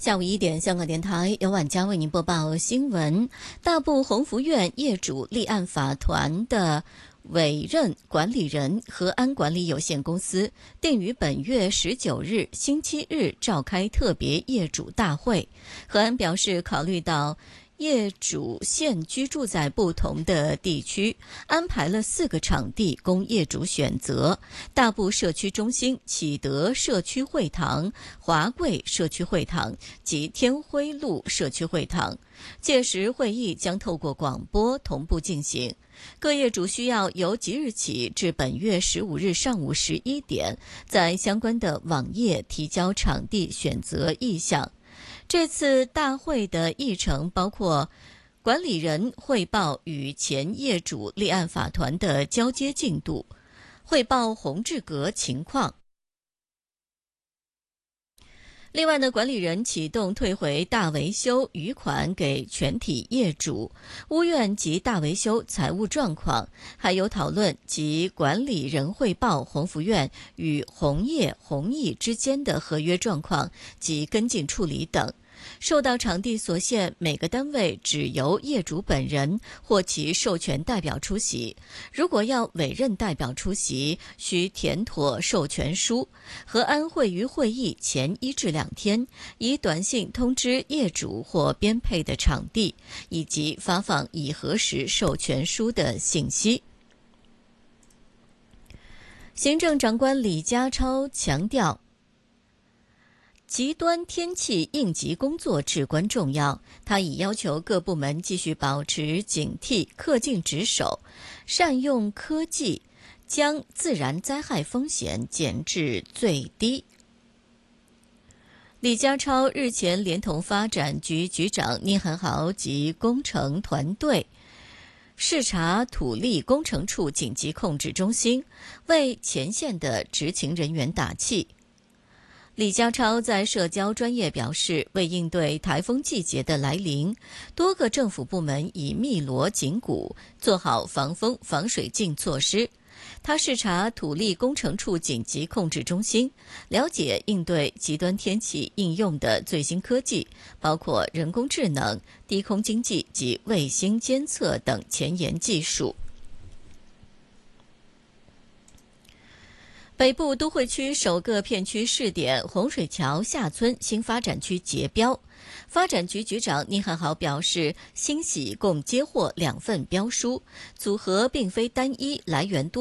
下午1点，香港电台由晚佳为您播报新闻。大埔鸿福苑业主立案法团的委任管理人和安管理有限公司定于本月19日星期日召开特别业主大会。和安表示，考虑到业主现居住在不同的地区，安排了4个场地供业主选择：大埔社区中心、启德社区会堂、华贵社区会堂及天辉路社区会堂。届时会议将透过广播同步进行。各业主需要由即日起至本月15日上午11点，在相关的网页提交场地选择意向。这次大会的议程包括管理人汇报与前业主立案法团的交接进度，汇报宏志阁情况。另外呢，管理人启动退回大维修余款给全体业主，屋苑及大维修财务状况，还有讨论及管理人汇报鸿福苑与鸿业、鸿益之间的合约状况及跟进处理等。受到场地所限，每个单位只由业主本人或其授权代表出席。如果要委任代表出席，需填妥授权书。和安会于会议前1至2天，以短信通知业主或编配的场地，以及发放已核实授权书的信息。行政长官李家超强调，极端天气应急工作至关重要，他已要求各部门继续保持警惕，恪尽职守，善用科技，将自然灾害风险减至最低。李家超日前连同发展局局长宁汉豪及工程团队视察土力工程处紧急控制中心，为前线的执勤人员打气。李家超在社交专页表示，为应对台风季节的来临，多个政府部门已密锣紧鼓，做好防风防水浸措施。他视察土力工程处紧急控制中心，了解应对极端天气应用的最新科技，包括人工智能、低空经济及卫星监测等前沿技术。北部都会区首个片区试点洪水桥下村新发展区截标，发展局局长宁汉豪表示，欣喜共接获2份标书，组合并非单一，来源多